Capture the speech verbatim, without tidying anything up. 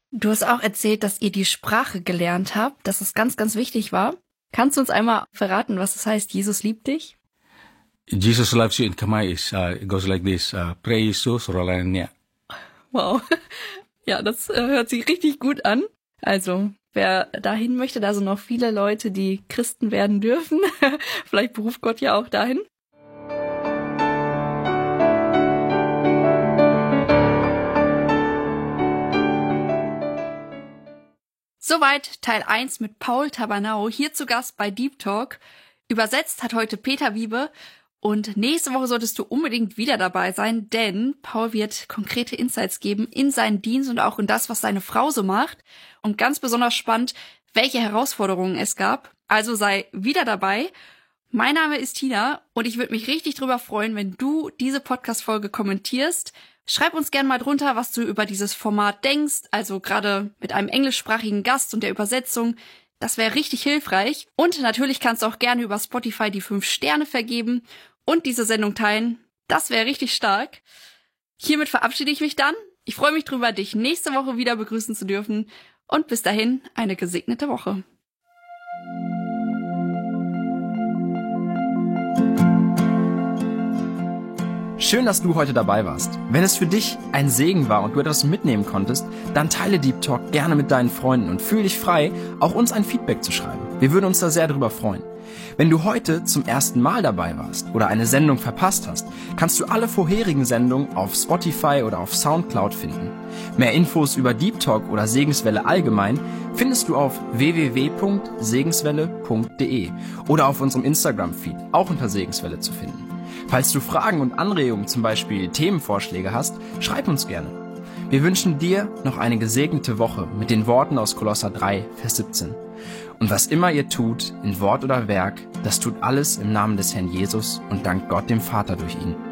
Du hast auch erzählt, dass ihr die Sprache gelernt habt, dass es ganz, ganz wichtig war. Kannst du uns einmal verraten, was es heißt, Jesus liebt dich? Jesus loves you in Khmer is, uh, it goes like this, uh, Pray Jesus Rolania. Wow. Ja, das äh, hört sich richtig gut an. Also, wer dahin möchte, da sind noch viele Leute, die Christen werden dürfen. Vielleicht beruft Gott ja auch dahin. Soweit Teil eins mit Paul Tabernau, hier zu Gast bei Deep Talk. Übersetzt hat heute Peter Wiebe. Und nächste Woche solltest du unbedingt wieder dabei sein, denn Paul wird konkrete Insights geben in seinen Dienst und auch in das, was seine Frau so macht. Und ganz besonders spannend, welche Herausforderungen es gab. Also sei wieder dabei. Mein Name ist Tina und ich würde mich richtig drüber freuen, wenn du diese Podcast-Folge kommentierst. Schreib uns gerne mal drunter, was du über dieses Format denkst, also gerade mit einem englischsprachigen Gast und der Übersetzung. Das wäre richtig hilfreich. Und natürlich kannst du auch gerne über Spotify die fünf Sterne vergeben und diese Sendung teilen. Das wäre richtig stark. Hiermit verabschiede ich mich dann. Ich freue mich drüber, dich nächste Woche wieder begrüßen zu dürfen. Und bis dahin eine gesegnete Woche. Schön, dass du heute dabei warst. Wenn es für dich ein Segen war und du etwas mitnehmen konntest, dann teile Deep Talk gerne mit deinen Freunden und fühl dich frei, auch uns ein Feedback zu schreiben. Wir würden uns da sehr drüber freuen. Wenn du heute zum ersten Mal dabei warst oder eine Sendung verpasst hast, kannst du alle vorherigen Sendungen auf Spotify oder auf Soundcloud finden. Mehr Infos über Deep Talk oder Segenswelle allgemein findest du auf w w w punkt segenswelle punkt d e oder auf unserem Instagram-Feed, auch unter Segenswelle zu finden. Falls du Fragen und Anregungen, zum Beispiel Themenvorschläge hast, schreib uns gerne. Wir wünschen dir noch eine gesegnete Woche mit den Worten aus Kolosser drei, Vers siebzehn. Und was immer ihr tut, in Wort oder Werk, das tut alles im Namen des Herrn Jesus und dankt Gott dem Vater durch ihn.